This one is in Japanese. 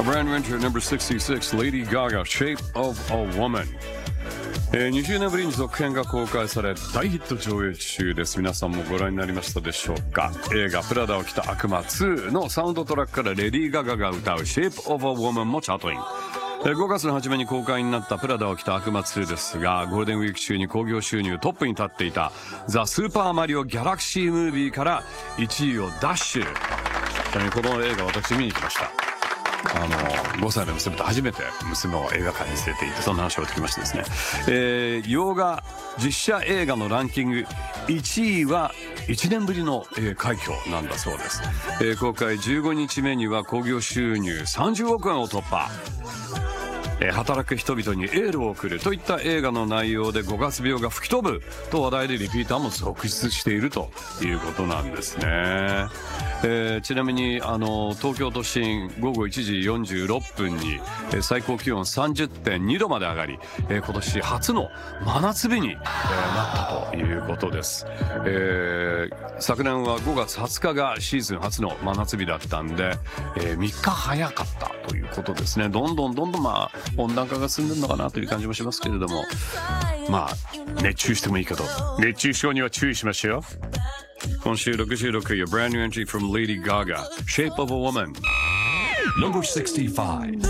A brand new entry at number 66, Lady Gaga, Shape of a Woman。20年ぶりに続編が公開され大ヒット上映中です。皆さんもご覧になりましたでしょうか。映画プラダを着た悪魔2のサウンドトラックからレディー・ガガが歌う Shape of a Woman もチャートイン。5月の初めに公開になったプラダを着た悪魔2ですが、ゴールデンウィーク中に興行収入トップに立っていたザ・スーパーマリオ・ギャラクシームービーから1位をダッシュ。ちなみにこの映画私見に来ました。5歳の娘と初めて娘を映画館に連れて行ってそんな話を聞きましてですね、洋画実写映画のランキング1位は1年ぶりの快挙なんだそうです。公開15日目には興行収入30億円を突破。働く人々にエールを送るといった映画の内容で5月病が吹き飛ぶと話題でリピーターも続出しているということなんですね。ちなみに東京都心午後1時46分に最高気温 30.2 度まで上がり、今年初の真夏日になったということです。昨年は5月20日がシーズン初の真夏日だったんで、3日早かったということですね。どんどん温暖化が進んでるのかなという感じもしますけれども、熱中してもいいけど熱中症には注意しましょう。今週66位は Brand new entry from Lady Gaga, Shape of a Woman. Number 65